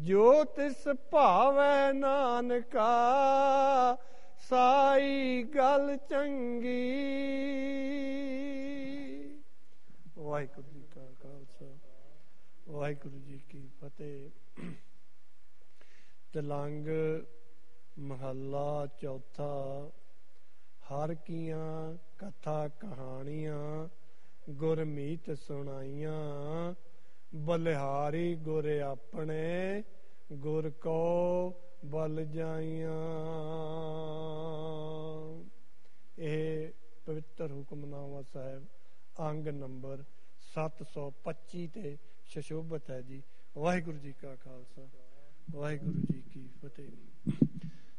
ਜੋ ਤਿਸ ਭਾਵੈ ਨਾਨਕਾ ਸਾਈ ਗੱਲ ਚੰਗੀ। ਵਾਹਿਗੁਰੂ ਜੀ ਕਾ ਖਾਲਸਾ ਵਾਹਿਗੁਰੂ ਜੀ ਕੀ ਫਤਿਹ। ਤਿਲੰਗ ਮਹੱਲਾ ਚੌਥਾ। ਹਰ ਕੀਆਂ ਕਥਾ ਕਹਾਣੀਆਂ ਗੁਰਮੀਤ ਸੁਣਾਈਆਂ। ਬਲਿਹਾਰੀ ਗੁਰ ਆਪਣੇ ਗੁਰ ਕੋ ਬਲ ਜਾਈਆਂ। ਇਹ ਪਵਿੱਤਰ ਹੁਕਮਨਾਮਾ ਸਾਹਿਬ ਅੰਗ ਨੰਬਰ 725 ਤੇ ਸ਼ਸ਼ੋਭਤ ਹੈ ਜੀ। ਵਾਹਿਗੁਰੂ ਜੀ ਕਾ ਖਾਲਸਾ ਵਾਹਿਗੁਰੂ ਜੀ ਕੀ ਫਤਿਹ।